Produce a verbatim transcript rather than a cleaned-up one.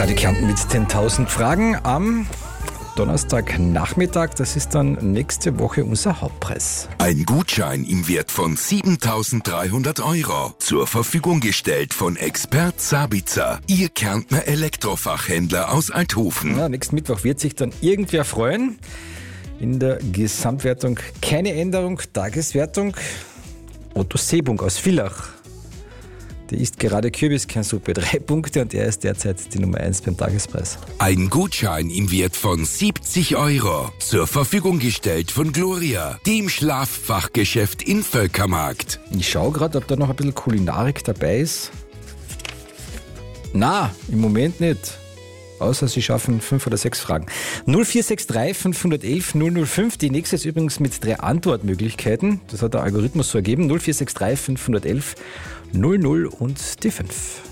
Radio Kärnten mit zehntausend Fragen am Donnerstagnachmittag. Das ist dann nächste Woche unser Hauptpreis. Ein Gutschein im Wert von siebentausenddreihundert Euro. Zur Verfügung gestellt von Expert Sabitzer, Ihr Kärntner Elektrofachhändler aus Althofen. Ja, nächsten Mittwoch wird sich dann irgendwer freuen. In der Gesamtwertung keine Änderung. Tageswertung Otto Seebung aus Villach. Der isst gerade Kürbiskernsuppe, drei Punkte, und er ist derzeit die Nummer eins beim Tagespreis. Ein Gutschein im Wert von siebzig Euro. Zur Verfügung gestellt von Gloria, dem Schlaffachgeschäft in Völkermarkt. Ich schaue gerade, ob da noch ein bisschen Kulinarik dabei ist. Na, im Moment nicht. Außer Sie schaffen fünf oder sechs Fragen. null vier sechs drei fünf eins eins null null fünf. Die nächste ist übrigens mit drei Antwortmöglichkeiten. Das hat der Algorithmus so ergeben. null vier sechs drei fünf eins eins null null und die fünf.